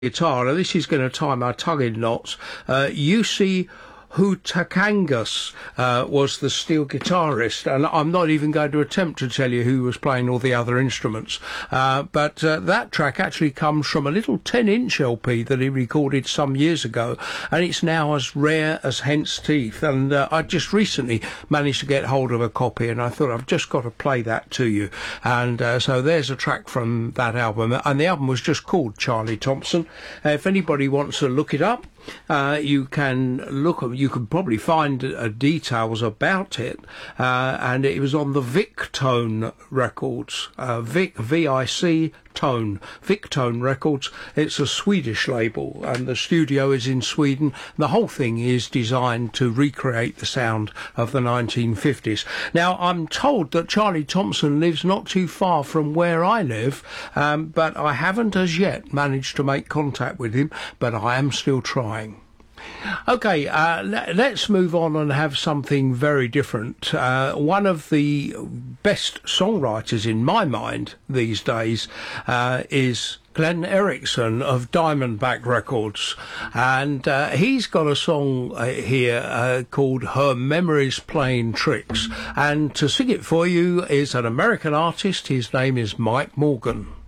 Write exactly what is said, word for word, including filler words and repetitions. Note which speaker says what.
Speaker 1: guitar. Now, this is going to tie my tongue in knots. Uh, Jussi Hutakagas uh, was the steel guitarist, and I'm not even going to attempt to tell you who was playing all the other instruments. Uh, but uh, that track actually comes from a little ten inch L P that he recorded some years ago, and it's now as rare as hen's teeth. And uh, I just recently managed to get hold of a copy, and I thought I've just got to play that to you. And uh, so there's a track from that album, and the album was just called Charlie Thompson. Uh, if anybody wants to look it up, Uh, you can look. You can probably find uh, details about it, uh, and it was on the Victone Records. Uh, Vic V I C Tone Victone Records. It's a Swedish label, and the studio is in Sweden. The whole thing is designed to recreate the sound of the nineteen fifties. Now, I'm told that Charlie Thompson lives not too far from where I live, um, but I haven't as yet managed to make contact with him. But I am still trying. Okay, uh, let's move on and have something very different. Uh, one of the best songwriters in my mind these days uh, is Glenn Erickson of Diamondback Records, and uh, he's got a song uh, here uh, called Her Memory's Playing Tricks, and to sing it for you is an American artist. His name is Mike Morgan.